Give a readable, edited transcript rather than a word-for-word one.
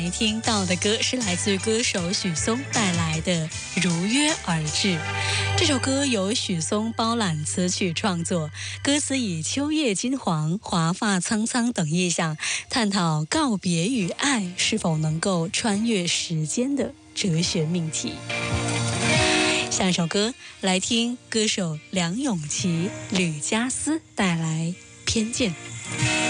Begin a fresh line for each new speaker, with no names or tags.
听到的歌是来自歌手许嵩带来的《如约而至》。这首歌由许嵩包揽词曲创作，歌词以秋叶金黄、华发苍苍等意象，探讨告别与爱是否能够穿越时间的哲学命题。下一首歌来听歌手梁咏琪、吕嘉思带来《偏见》。